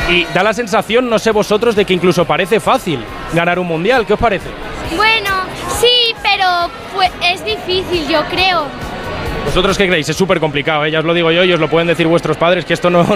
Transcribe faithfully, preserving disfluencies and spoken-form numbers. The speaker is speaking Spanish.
Y da la sensación, no sé vosotros, de que incluso parece fácil ganar un mundial. ¿Qué os parece? Bueno, sí, pero pues, es difícil, yo creo. ¿Vosotros qué creéis? Es súper complicado, ¿eh? Ya os lo digo yo y os lo pueden decir vuestros padres, que esto no,